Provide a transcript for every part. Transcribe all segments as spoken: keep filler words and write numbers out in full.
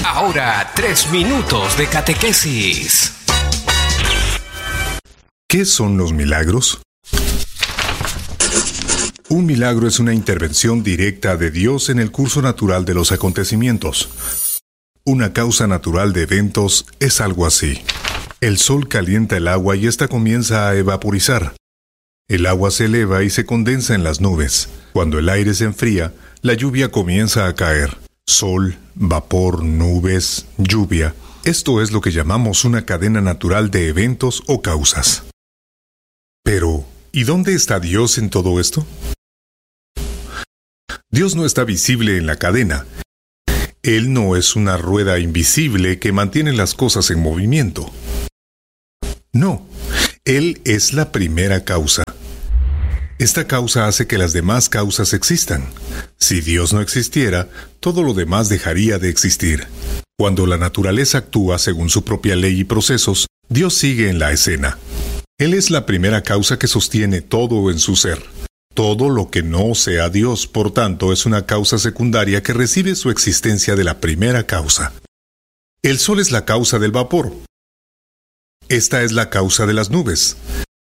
Ahora, tres minutos de catequesis. ¿Qué son los milagros? Un milagro es una intervención directa de Dios en el curso natural de los acontecimientos. Una causa natural de eventos es algo así. El sol calienta el agua y ésta comienza a evaporizar. El agua se eleva y se condensa en las nubes. Cuando el aire se enfría, la lluvia comienza a caer. Sol, vapor, nubes, lluvia. Esto es lo que llamamos una cadena natural de eventos o causas. Pero, ¿y dónde está Dios en todo esto? Dios no está visible en la cadena. Él no es una rueda invisible que mantiene las cosas en movimiento. No, Él es la primera causa. Esta causa hace que las demás causas existan. Si Dios no existiera, todo lo demás dejaría de existir. Cuando la naturaleza actúa según su propia ley y procesos, Dios sigue en la escena. Él es la primera causa que sostiene todo en su ser. Todo lo que no sea Dios, por tanto, es una causa secundaria que recibe su existencia de la primera causa. El sol es la causa del vapor. Esta es la causa de las nubes.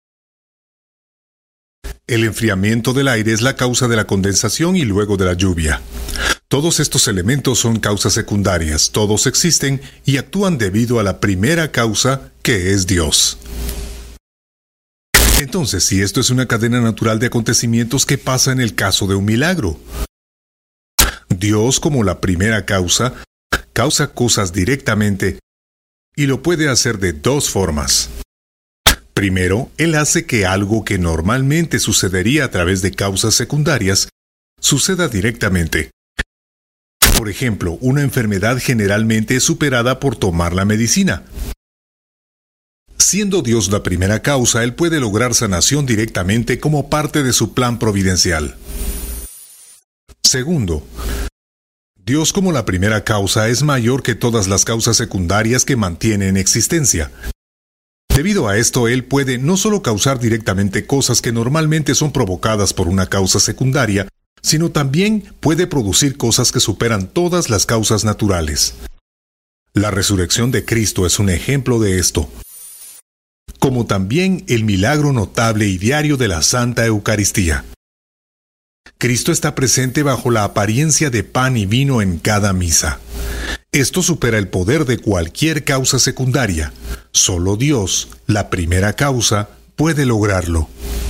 El enfriamiento del aire es la causa de la condensación y luego de la lluvia. Todos estos elementos son causas secundarias, todos existen y actúan debido a la primera causa, que es Dios. Entonces, si esto es una cadena natural de acontecimientos, ¿qué pasa en el caso de un milagro? Dios, como la primera causa, causa cosas directamente y lo puede hacer de dos formas. Primero, Él hace que algo que normalmente sucedería a través de causas secundarias suceda directamente. Por ejemplo, una enfermedad generalmente es superada por tomar la medicina. Siendo Dios la primera causa, Él puede lograr sanación directamente como parte de su plan providencial. Segundo, Dios como la primera causa es mayor que todas las causas secundarias que mantiene en existencia. Debido a esto, Él puede no solo causar directamente cosas que normalmente son provocadas por una causa secundaria, sino también puede producir cosas que superan todas las causas naturales. La resurrección de Cristo es un ejemplo de esto, como también el milagro notable y diario de la Santa Eucaristía. Cristo está presente bajo la apariencia de pan y vino en cada misa. Esto supera el poder de cualquier causa secundaria. Solo Dios, la primera causa, puede lograrlo.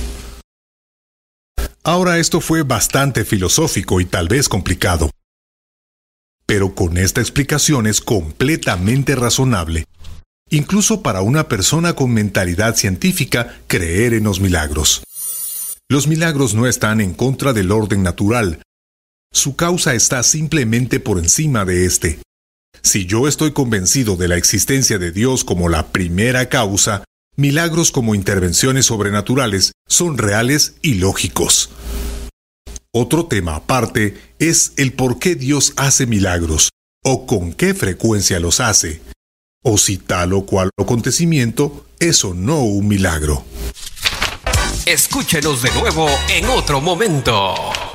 Ahora esto fue bastante filosófico y tal vez complicado. Pero con esta explicación es completamente razonable, incluso para una persona con mentalidad científica, creer en los milagros. Los milagros no están en contra del orden natural. Su causa está simplemente por encima de este. Si yo estoy convencido de la existencia de Dios como la primera causa, milagros como intervenciones sobrenaturales son reales y lógicos. Otro tema aparte es el por qué Dios hace milagros, o con qué frecuencia los hace, o si tal o cual acontecimiento es o no un milagro. Escúchenos de nuevo en otro momento.